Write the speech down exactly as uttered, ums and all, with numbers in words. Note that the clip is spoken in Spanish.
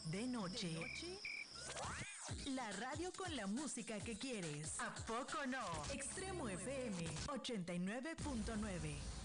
de noche. La radio con la música que quieres. ¿A poco no? Extremo F M ochenta y nueve punto nueve.